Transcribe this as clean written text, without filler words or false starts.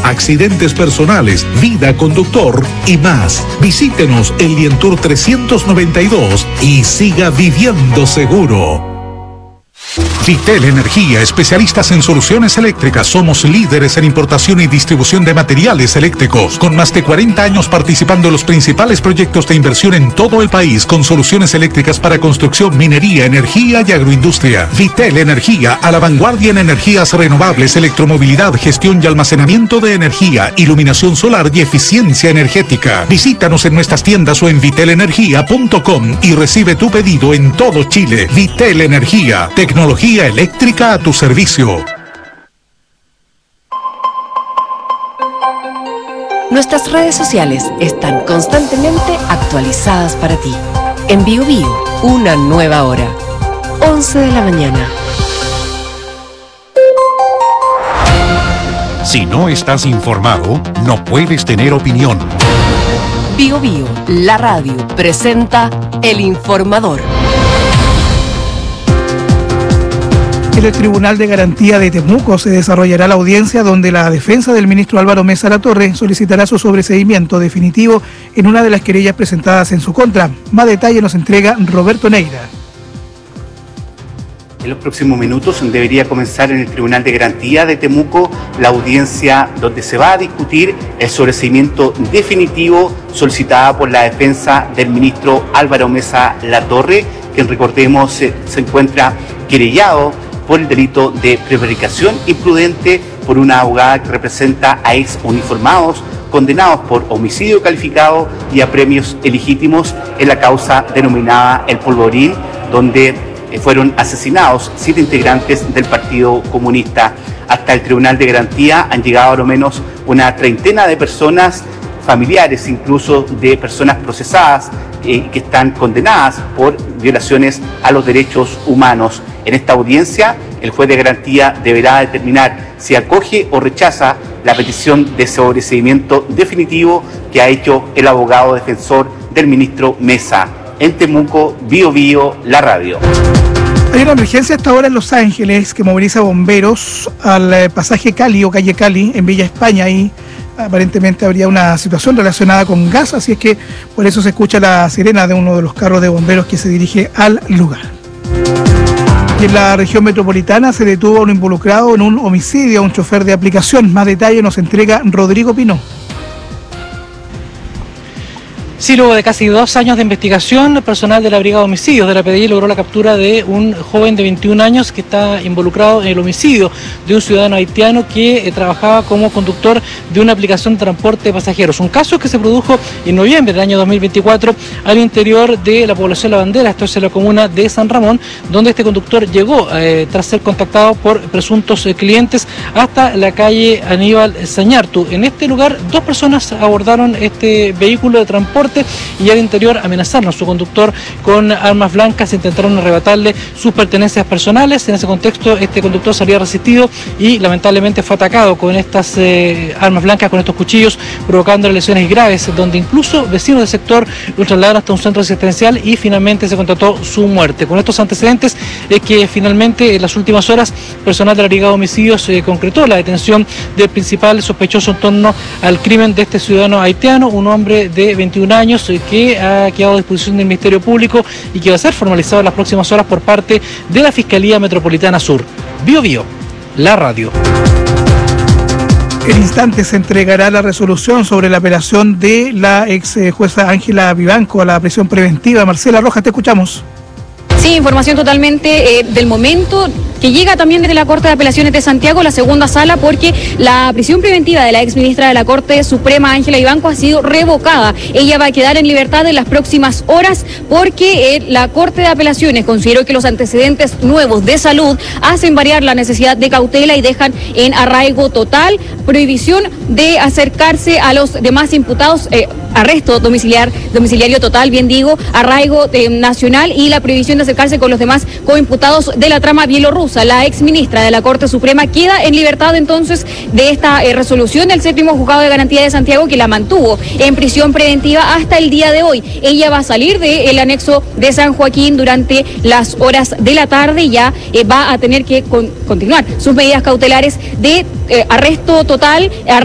accidentes personales, vida conductor y más. Visítenos en Lientour 392 y siga viviendo seguro. Vitel Energía, especialistas en soluciones eléctricas. Somos líderes en importación y distribución de materiales eléctricos, con más de 40 años participando en los principales proyectos de inversión en todo el país, con soluciones eléctricas para construcción, minería, energía y agroindustria. Vitel Energía, a la vanguardia en energías renovables, electromovilidad, gestión y almacenamiento de energía, iluminación solar y eficiencia energética. Visítanos en nuestras tiendas o en vitelenergia.com y recibe tu pedido en todo Chile. Vitel Energía, tecnología eléctrica a tu servicio. Nuestras redes sociales están constantemente actualizadas para ti. En BioBio, una nueva hora. 11 de la mañana. Si no estás informado, no puedes tener opinión. BioBio, la radio, presenta El Informador. En el Tribunal de Garantía de Temuco se desarrollará la audiencia donde la defensa del ministro Álvaro Mesa Latorre solicitará su sobreseimiento definitivo en una de las querellas presentadas en su contra. Más detalle nos entrega Roberto Neira. En los próximos minutos debería comenzar en el Tribunal de Garantía de Temuco la audiencia donde se va a discutir el sobreseimiento definitivo solicitada por la defensa del ministro Álvaro Mesa Latorre, quien, recordemos, se encuentra querellado por el delito de prevaricación imprudente por una abogada que representa a ex uniformados condenados por homicidio calificado y a premios ilegítimos en la causa denominada El Polvorín, donde fueron asesinados 7 integrantes del Partido Comunista. Hasta el Tribunal de Garantía han llegado a lo menos una treintena de personas, familiares incluso de personas procesadas que están condenadas por violaciones a los derechos humanos. En esta audiencia, el juez de garantía deberá determinar si acoge o rechaza la petición de sobreseimiento definitivo que ha hecho el abogado defensor del ministro Mesa. En Temuco, BioBio, la radio. Hay una emergencia hasta ahora en Los Ángeles que moviliza bomberos al pasaje Cali o calle Cali en Villa España y aparentemente habría una situación relacionada con gas, así es que por eso se escucha la sirena de uno de los carros de bomberos que se dirige al lugar. Y en la región metropolitana se detuvo a un involucrado en un homicidio a un chofer de aplicación. Más detalle nos entrega Rodrigo Pino. Sí, luego de casi 2 años de investigación, el personal de la Brigada de Homicidios de la PDI logró la captura de un joven de 21 años que está involucrado en el homicidio de un ciudadano haitiano que trabajaba como conductor de una aplicación de transporte de pasajeros. Un caso que se produjo en noviembre del año 2024 al interior de la población La Bandera, esto es en la comuna de San Ramón, donde este conductor llegó tras ser contactado por presuntos clientes hasta la calle Aníbal Sañartu. En este lugar, 2 personas abordaron este vehículo de transporte y al interior amenazaron a su conductor con armas blancas, intentaron arrebatarle sus pertenencias personales. En ese contexto, este conductor se había resistido y lamentablemente fue atacado con estas armas blancas, con estos cuchillos, provocando lesiones graves, donde incluso vecinos del sector lo trasladaron hasta un centro asistencial y finalmente se constató su muerte. Con estos antecedentes es que finalmente en las últimas horas personal de la Brigada de Homicidios concretó la detención del principal sospechoso en torno al crimen de este ciudadano haitiano, un hombre de 21 años que ha quedado a disposición del Ministerio Público y que va a ser formalizado en las próximas horas por parte de la Fiscalía Metropolitana Sur. BioBio, la radio. En instantes se entregará la resolución sobre la apelación de la ex jueza Ángela Vivanco a la prisión preventiva. Marcela Rojas, te escuchamos. Sí, información totalmente del momento que llega también desde la Corte de Apelaciones de Santiago, la segunda sala, porque la prisión preventiva de la exministra de la Corte Suprema, Ángela Vivanco, ha sido revocada. Ella va a quedar en libertad en las próximas horas porque la Corte de Apelaciones consideró que los antecedentes nuevos de salud hacen variar la necesidad de cautela y dejan en arraigo total, prohibición de acercarse a los demás imputados, arresto domiciliario total, bien digo, arraigo nacional y la prohibición de acercarse con los demás coimputados de la trama bielorrusa. La exministra de la Corte Suprema queda en libertad entonces de esta resolución del 7º Juzgado de Garantía de Santiago, que la mantuvo en prisión preventiva hasta el día de hoy. Ella va a salir del anexo de San Joaquín durante las horas de la tarde y ya va a tener que continuar sus medidas cautelares de arresto total,